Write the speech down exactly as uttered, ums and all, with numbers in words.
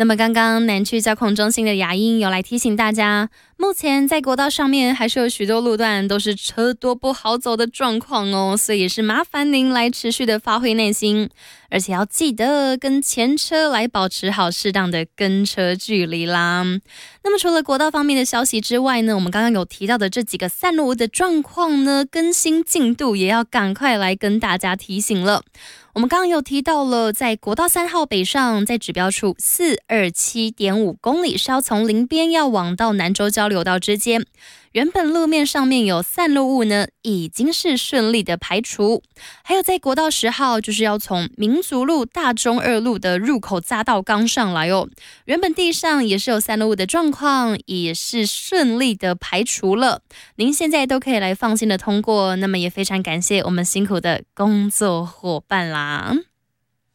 那么刚刚南区交控中心的雅英有来提醒大家，目前在国道上面还是有许多路段都是车多不好走的状况哦，所以也是麻烦您来持续的发挥耐心，而且要记得跟前车来保持好适当的跟车距离啦。那么除了国道方面的消息之外呢，我们刚刚有提到的这几个散落物的状况呢，更新进度也要赶快来跟大家提醒了。我们刚刚有提到了，在国道三号北上，在指标处四二七点五公里，是要从林边要往到南州交流道之间，原本路面上面有散落物呢，已经是顺利的排除。还有在国道十号，就是要从民族路大中二路的入口匝道刚上来哦，原本地上也是有散落物的状况，也是顺利的排除了。您现在都可以来放心的通过，那么也非常感谢我们辛苦的工作伙伴啦。